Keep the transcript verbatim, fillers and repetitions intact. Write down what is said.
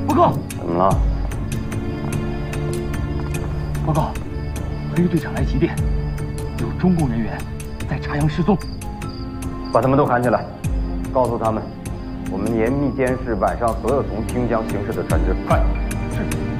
报告。 怎么了？ 报告，黑队长来急电，有中共人员在茶阳失踪。 把他们都喊起来，告诉他们，我们严密监视晚上所有从清江行驶的船只。快！ 是。